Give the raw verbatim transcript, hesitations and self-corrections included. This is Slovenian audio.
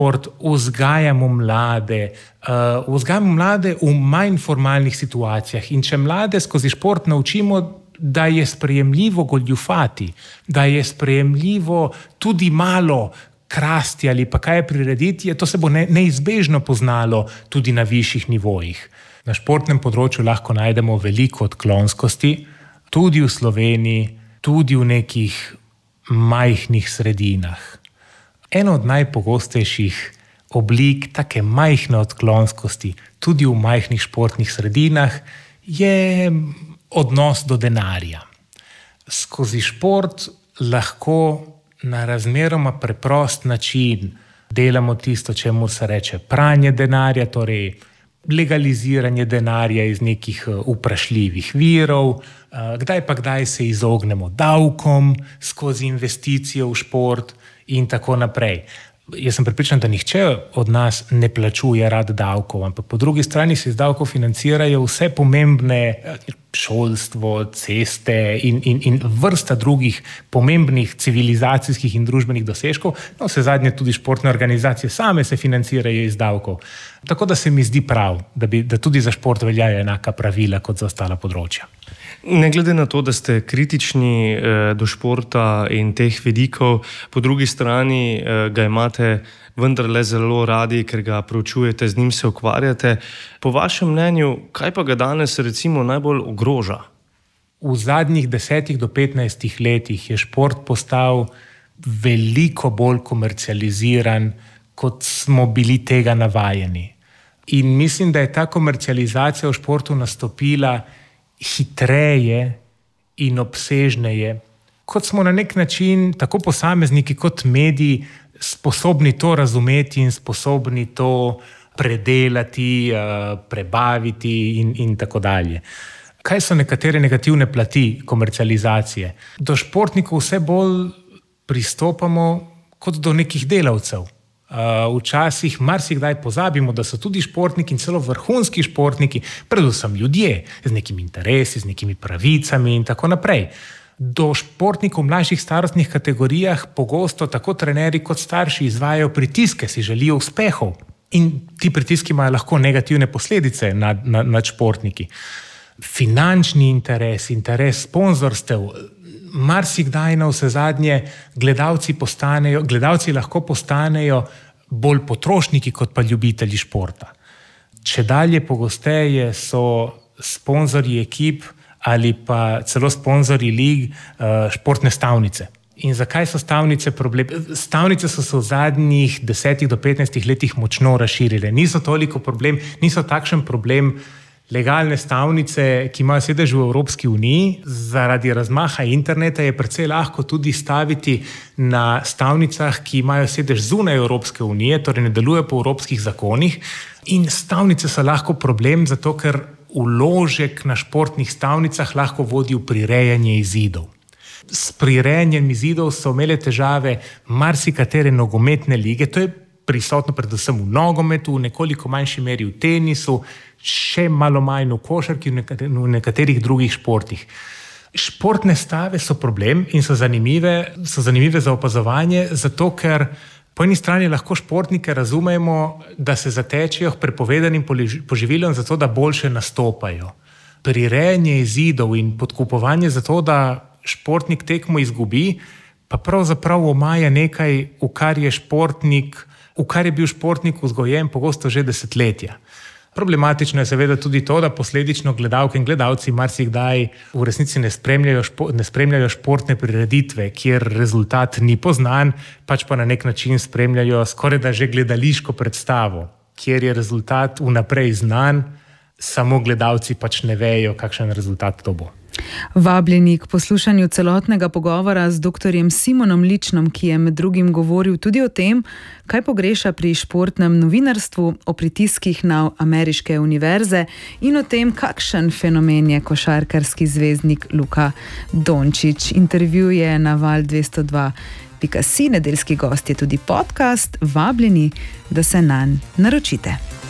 Vzgajamo mlade, uh, vzgajamo mlade v manj formalnih situacijah. In če mlade skozi šport naučimo, da je sprejemljivo goljufati, da je sprejemljivo tudi malo krasti ali pa kaj prirediti, to se bo ne, neizbežno poznalo tudi na višjih nivojih. Na športnem področju lahko najdemo veliko odklonskosti, tudi v Sloveniji, tudi v nekih majhnih sredinah. Eno od najpogostejših oblik take majhne odklonskosti, tudi v majhnih športnih sredinah, je odnos do denarja. Skozi šport lahko na razmeroma preprost način delamo tisto, čemu se reče pranje denarja, torej legaliziranje denarja iz nekih vprašljivih virov, kdaj pa kdaj se izognemo davkom skozi investicijo v šport in tako naprej. Jaz sem prepričan, da nihče od nas ne plačuje rad davkov, ampak po drugi strani se iz davkov financirajo vse pomembne šolstvo, ceste in, in, in vrsta drugih pomembnih civilizacijskih in družbenih dosežkov. No, vse zadnje tudi športne organizacije same se financirajo iz davkov. Tako da se mi zdi prav, da, bi, da tudi za šport veljajo enaka pravila kot za ostala področja. Ne glede na to, da ste kritični eh, do športa in teh vidikov, po drugi strani eh, ga imate vendarle zelo radi, ker ga proučujete, z njim se ukvarjate. Po vašem mnenju, kaj pa ga danes recimo najbolj ogroža? V zadnjih desetih do petnajstih letih je šport postal veliko bolj komercializiran, kot smo bili tega navajeni. In mislim, da je ta komercializacija v športu nastopila hitreje in obsežneje, kot smo na nek način, tako posamezniki kot mediji, sposobni to razumeti in sposobni to predelati, prebaviti in, in tako dalje. Kaj so nekatere negativne plati komercializacije? Do športnikov vse bolj pristopamo kot do nekih delavcev. Včasih marsikdaj pozabimo, da so tudi športniki in celo vrhunski športniki, predvsem ljudje z nekimi interesi, z nekimi pravicami in tako naprej. Do športnikov v mlajših starostnih kategorijah pogosto tako trenerji kot starši izvajajo pritiske, si želijo uspehov in ti pritiski imajo lahko negativne posledice nad, nad, nad športniki. Finančni interes, interes sponzorstev, marsikdaj na vse zadnje gledalci postanejo, gledalci lahko postanejo bolj potrošniki kot pa ljubitelji športa. Če dalje pogosteje so sponzorji ekip ali pa celo sponzorji lig športne stavnice. In zakaj so stavnice problem? Stavnice so se v zadnjih desetih do petnajstih letih močno razširile. Niso toliko problem, niso takšen problem legalne stavnice, ki imajo sedež v Evropski uniji. Zaradi razmaha interneta je precej lahko tudi staviti na stavnicah, ki imajo sedež zunaj Evropske unije, torej ne delujejo po evropskih zakonih. In stavnice so lahko problem, zato ker vložek na športnih stavnicah lahko vodi v prirejanje izidov. S prirejanjem izidov so imele težave marsikatere nogometne lige, to je prisotno predvsem v nogometu, v nekoliko manjši meri v tenisu, še malo manj v košarki, v nekaterih drugih športih. Športne stave so problem in so zanimive, so zanimive za opazovanje, zato ker po eni strani lahko športnike razumemo, da se zatečejo k prepovedanim poživilom zato, da boljše nastopajo. Prirejanje izidov in podkupovanje zato, da športnik tekmo izgubi, pa pravzaprav omaja nekaj, v kar je športnik, v kar je bil športnik vzgojen pogosto že desetletja. Problematično je seveda tudi to, da posledično gledalke in gledalci marsikdaj v resnici ne spremljajo, špo, ne spremljajo športne prireditve, kjer rezultat ni poznan, pač pa na nek način spremljajo skoraj da že gledališko predstavo, kjer je rezultat vnaprej znan, samo gledalci pač ne vejo, kakšen rezultat to bo. Vabljeni k poslušanju celotnega pogovora z doktorjem Simonom Ličnom, ki je med drugim govoril tudi o tem, kaj pogreša pri športnem novinarstvu, o pritiskih na ameriške univerze in o tem, kakšen fenomen je košarkarski zvezdnik Luka Dončić. Intervju je na val dvesto dva pika si, nedeljski gost je tudi podcast. Vabljeni, da se nanj naročite.